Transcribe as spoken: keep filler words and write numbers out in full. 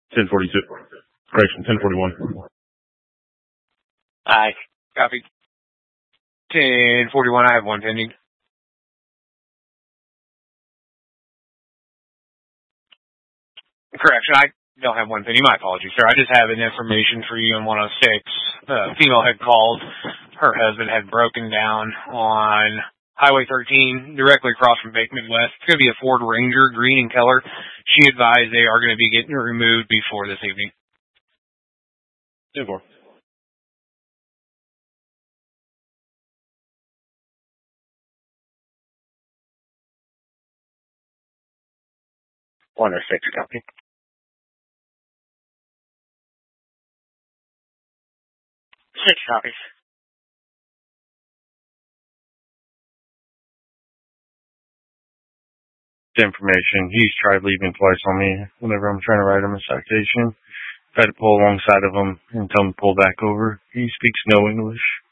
ten forty-two. Correction, ten forty-one. Aye. Copy. ten forty-one, I have one pending. Correction, I don't have one pending. My apologies, sir. I just have an information for you on one oh six. The female had called. Her husband had broken down on Highway thirteen, directly across from Bake Midwest. It's going to be a Ford Ranger, green in color. She advised they are going to be getting it removed before this evening. ten four. one oh six, copy. Six copies. Information. He's tried leaving twice on me whenever I'm trying to write him a citation. Tried to pull alongside of him and tell him to pull back over. He speaks no English.